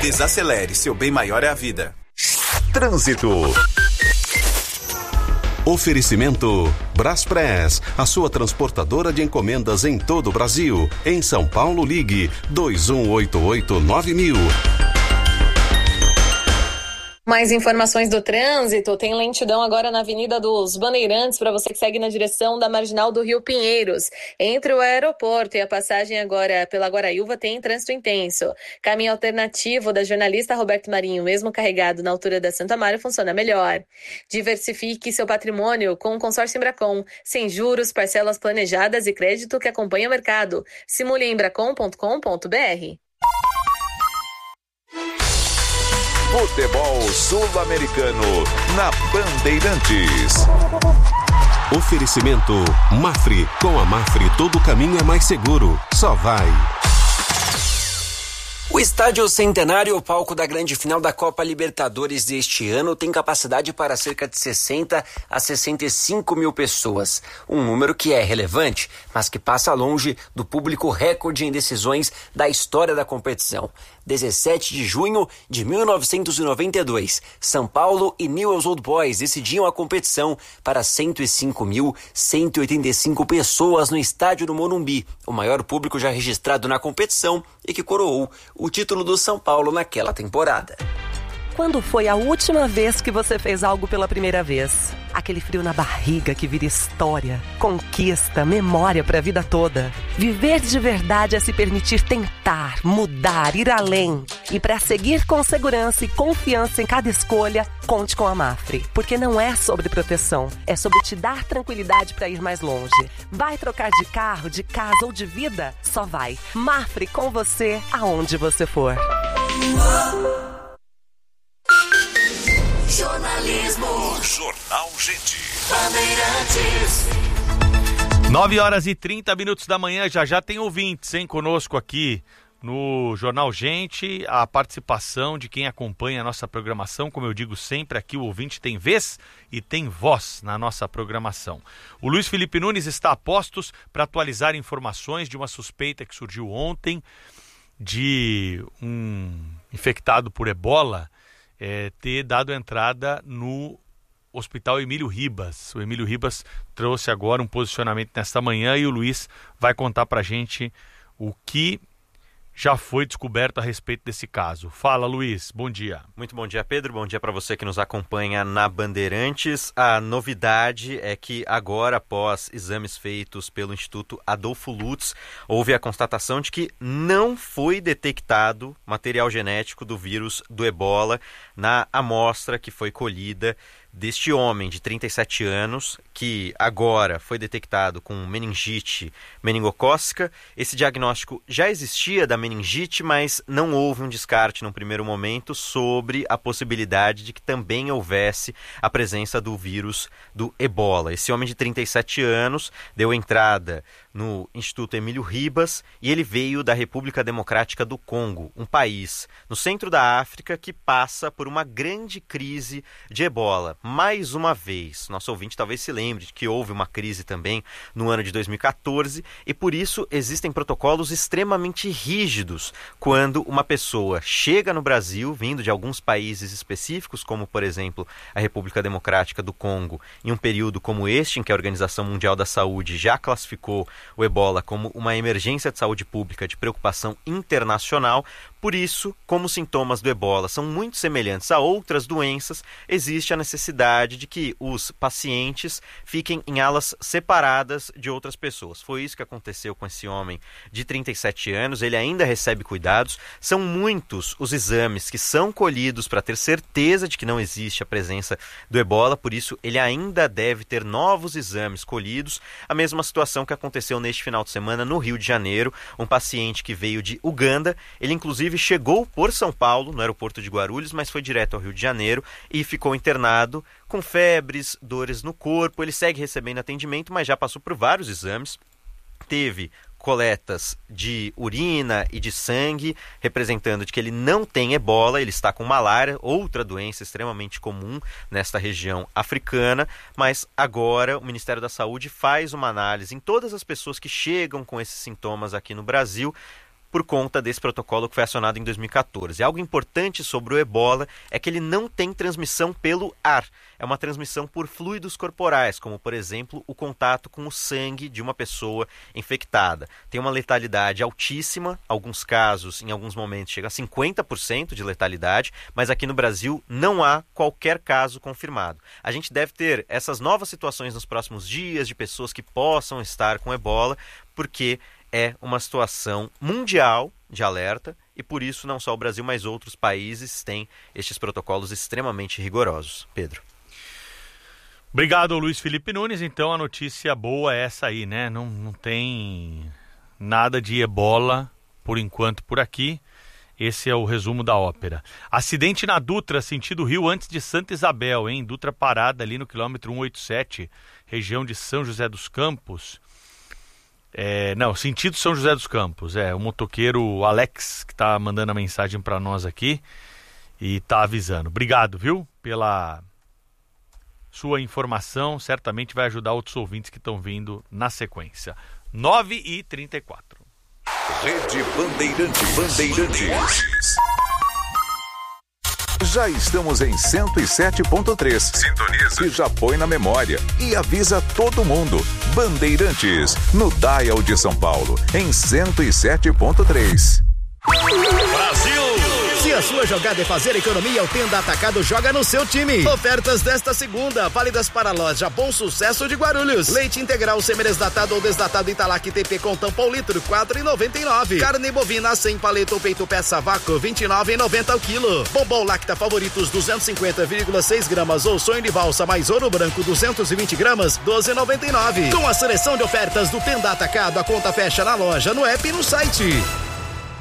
Desacelere, seu bem maior é a vida. Trânsito. Oferecimento Braspress, a sua transportadora de encomendas em todo o Brasil. Em São Paulo, ligue 2188-9000. Mais informações do trânsito, tem lentidão agora na Avenida dos Bandeirantes para você que segue na direção da Marginal do Rio Pinheiros. Entre o aeroporto e a passagem agora pela Guaraiúva tem trânsito intenso. Caminho alternativo da jornalista Roberto Marinho, mesmo carregado na altura da Santa Mária, funciona melhor. Diversifique seu patrimônio com o consórcio Embracon, sem juros, parcelas planejadas e crédito que acompanha o mercado. Simule em embracon.com.br. Futebol Sul-Americano na Bandeirantes. Oferecimento Mafre. Com a Mafre todo caminho é mais seguro. Só vai. O Estádio Centenário, o palco da grande final da Copa Libertadores deste ano, tem capacidade para cerca de 60 a 65 mil pessoas. Um número que é relevante, mas que passa longe do público recorde em decisões da história da competição. 17 de junho de 1992, São Paulo e Newell's Old Boys decidiam a competição para 105.185 pessoas no estádio do Morumbi, o maior público já registrado na competição e que coroou o título do São Paulo naquela temporada. Quando foi a última vez que você fez algo pela primeira vez? Aquele frio na barriga que vira história, conquista, memória para a vida toda. Viver de verdade é se permitir tentar, mudar, ir além. E para seguir com segurança e confiança em cada escolha, conte com a Mafre. Porque não é sobre proteção, é sobre te dar tranquilidade para ir mais longe. Vai trocar de carro, de casa ou de vida? Só vai. Mafre com você, aonde você for. Jornalismo. Jornal Gente. Bandeirantes. 9h30 da manhã, já tem ouvintes, hein, conosco aqui no Jornal Gente, a participação de quem acompanha a nossa programação, como eu digo sempre, aqui o ouvinte tem vez e tem voz na nossa programação. O Luiz Felipe Nunes está a postos para atualizar informações de uma suspeita que surgiu ontem de um infectado por ebola ter dado entrada no Hospital Emílio Ribas. O Emílio Ribas trouxe agora um posicionamento nesta manhã e o Luiz vai contar pra gente o que já foi descoberto a respeito desse caso. Fala, Luiz, bom dia. Muito bom dia, Pedro. Bom dia para você que nos acompanha na Bandeirantes. A novidade é que agora, após exames feitos pelo Instituto Adolfo Lutz, houve a constatação de que não foi detectado material genético do vírus do ebola na amostra que foi colhida deste homem de 37 anos, que agora foi detectado com meningite meningocócica. Esse diagnóstico já existia da meningite, mas não houve um descarte num primeiro momento sobre a possibilidade de que também houvesse a presença do vírus do ebola. Esse homem de 37 anos deu entrada no Instituto Emílio Ribas e ele veio da República Democrática do Congo, um país no centro da África que passa por uma grande crise de ebola. Mais uma vez, nosso ouvinte talvez se lembre de que houve uma crise também no ano de 2014 e por isso existem protocolos extremamente rígidos quando uma pessoa chega no Brasil, vindo de alguns países específicos, como por exemplo a República Democrática do Congo, em um período como este em que a Organização Mundial da Saúde já classificou o ebola como uma emergência de saúde pública de preocupação internacional. Por isso, como os sintomas do ebola são muito semelhantes a outras doenças, existe a necessidade de que os pacientes fiquem em alas separadas de outras pessoas. Foi isso que aconteceu com esse homem de 37 anos, ele ainda recebe cuidados. São muitos os exames que são colhidos para ter certeza de que não existe a presença do ebola, por isso ele ainda deve ter novos exames colhidos. A mesma situação que aconteceu neste final de semana no Rio de Janeiro, um paciente que veio de Uganda, ele inclusive chegou por São Paulo, no aeroporto de Guarulhos, mas foi direto ao Rio de Janeiro e ficou internado com febres, dores no corpo. Ele segue recebendo atendimento, mas já passou por vários exames. Teve coletas de urina e de sangue, representando de que ele não tem ebola, ele está com malária, outra doença extremamente comum nesta região africana, mas agora o Ministério da Saúde faz uma análise em todas as pessoas que chegam com esses sintomas aqui no Brasil, por conta desse protocolo que foi acionado em 2014. Algo importante sobre o ebola é que ele não tem transmissão pelo ar. É uma transmissão por fluidos corporais, como, por exemplo, o contato com o sangue de uma pessoa infectada. Tem uma letalidade altíssima, alguns casos, em alguns momentos, chega a 50% de letalidade, mas aqui no Brasil não há qualquer caso confirmado. A gente deve ter essas novas situações nos próximos dias de pessoas que possam estar com ebola, porque é uma situação mundial de alerta e por isso não só o Brasil, mas outros países têm estes protocolos extremamente rigorosos. Pedro. Obrigado, Luiz Felipe Nunes. Então a notícia boa é essa aí, né? Não tem nada de ebola por enquanto por aqui. Esse é o resumo da ópera. Acidente na Dutra, sentido Rio, antes de Santa Isabel, hein? Dutra parada ali no quilômetro 187, região de São José dos Campos. Sentido São José dos Campos. O motoqueiro Alex que tá mandando a mensagem para nós aqui e tá avisando. Obrigado, viu? Pela sua informação, certamente vai ajudar outros ouvintes que estão vindo na sequência. 9h34. Rede Bandeirantes. Já estamos em 107.3. Sintoniza. E já põe na memória. E avisa todo mundo. Bandeirantes, no Dial de São Paulo, em 107.3. Brasil! Se a sua jogada é fazer economia, o Tenda Atacado joga no seu time. Ofertas desta segunda, válidas para a loja Bom Sucesso de Guarulhos. Leite integral semi-desnatado ou desnatado Italac TP com tampão litro, R$4,99. Carne bovina sem paleta ou peito peça vácuo, R$29,90 o quilo. Bombom Lacta Favoritos 250,6 gramas ou sonho de valsa mais ouro branco 220 gramas, R$12,99. Com a seleção de ofertas do Tenda Atacado, a conta fecha na loja, no app e no site.